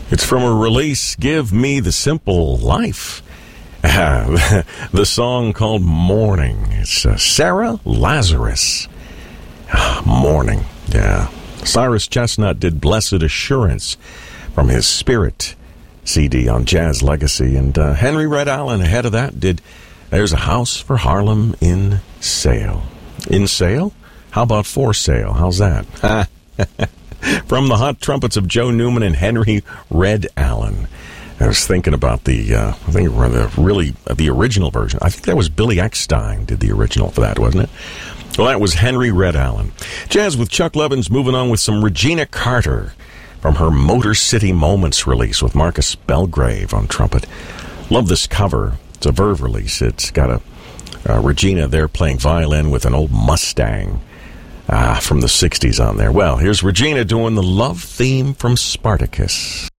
It's from a release, Give Me the Simple Life. The song called Morning. It's Sarah Lazarus. Morning, yeah. Cyrus Chestnut did Blessed Assurance from his Spirit CD on Jazz Legacy. And Henry Red Allen ahead of that did There's a House for Harlem in Sale. In sale? How about for sale? How's that? From the hot trumpets of Joe Newman and Henry Red Allen. I was thinking about the original version. I think that was Billy Eckstein did the original for that, wasn't it? Well, that was Henry Red Allen. Jazz with Chuck Levins, moving on with some Regina Carter from her Motor City Moments release with Marcus Belgrave on trumpet. Love this cover. It's a Verve release. It's got a Regina there playing violin with an old Mustang from the 60s on there. Well, here's Regina doing the love theme from Spartacus.